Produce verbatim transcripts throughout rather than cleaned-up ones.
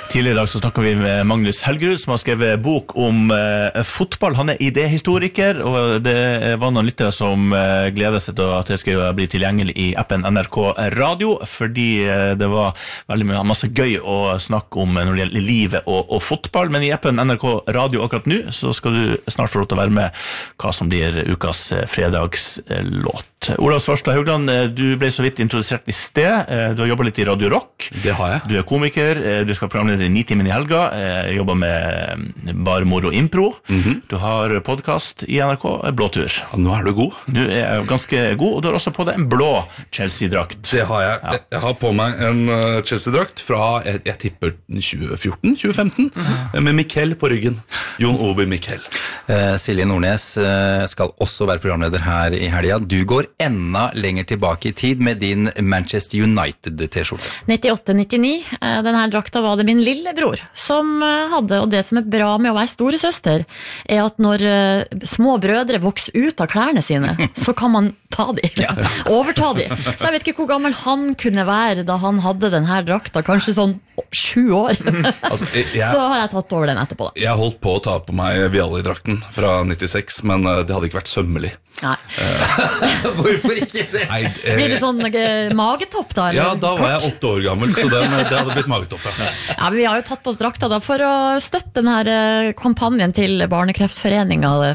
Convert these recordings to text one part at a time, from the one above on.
Tidligere i dag så snakket vi med Magnus Helgerud, som har skrevet bok om eh, fotball. Han er idéhistoriker, og det var noen lyttere som eh, gleder seg til at det skal bli tilgjengelig i appen N R K Radio, fordi eh, det var veldig mye, masse gøy å snakke om når det gjelder livet og, og fotball. Men i appen N R K Radio akkurat nå, så skal du snart få lov til å være med hva som blir ukas eh, fredagslåt. Olav Svarstad Haugland, du ble så vidt introdusert i sted. Du har jobbet litt i Radio Rock. Det har jeg. Du er komiker, du skal programlede i Nitimen i helga, jobber med Bar Moro Impro. Mm-hmm. Du har podcast i N R K, Blåtur. Ja, nå er du god. Du er ganske god, og du har også på deg en blå Chelsea-drakt. Det har jeg. Ja. Jeg har på meg en Chelsea-drakt fra, jeg, jeg tipper tjue fjorten tjue femten, mm-hmm. med Mikkel på ryggen. Jon Obi Mikkel. Uh, Silje Nordnes uh, skal også være programleder her i helga. Du går enda lenger tilbake i tid med din Manchester United-t-skjorte. nittiåtte nittini. Denne drakta var det min lillebror som hadde, og det som er bra med å være store søster, er at når små brødre vokser ut av klærne sine, så kan man ta de, ja. overta de. Så jeg vet ikke hvor gammel han kunne være da han hadde denne drakta, kanskje sånn sju år. Altså, jeg, så har jeg tatt over den etterpå da. Jeg holdt på å ta på meg Vialli-drakten fra nittiseks, men det hadde ikke vært sømmelig. Nei. Hvorfor ikke det? Nei, eh, Blir det sånn uh, magetopp da? Eller? Ja, da var jeg åtte år gammel, så den, det hadde blitt magetopp. Ja. Ja, men vi har jo tatt på oss drakta da for å støtte denne kampanjen til Barnekreftforeningen,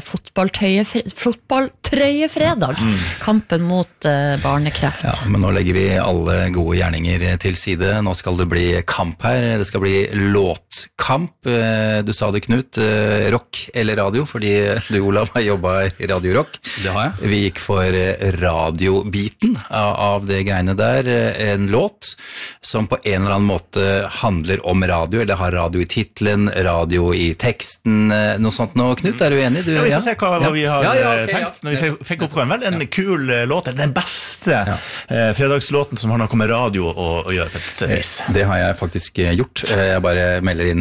fotballtrøyefredag, mm. kampen mot uh, barnekreft. Ja, men nå legger vi alle gode gjerninger til side. Nå skal det bli kamp her. Det skal bli låtkamp. Du sa det, Knut, rock eller radio, fordi du, Olav, har jobbet i Radio Rock. Det har jeg. Vi gikk for radiobiten av det greiene der. En låt som på en eller annen måte handler om radio, eller har radio i titlen, radio i teksten, noe sånt nå, Knut. Er du enig? Du, ja, vi får se hva, hva vi har ja, ja, okay, tenkt ja. når vi fikk oppgaven. Vel, en ja. kul låt, den beste ja. eh, fredagslåten som har noe med radio å, å gjøre på et vis. Det har jeg faktisk gjort. Jeg bare melder inn